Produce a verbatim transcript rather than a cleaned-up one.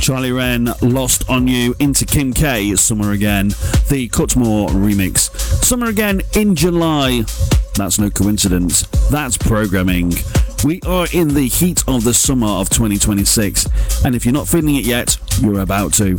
Charlie Wren, Lost on You, into Kim K, Summer Again, the Cutmore remix. Summer Again in July. That's no coincidence. That's programming. We are in the heat of the summer of twenty twenty-six, and if you're not feeling it yet, you're about to.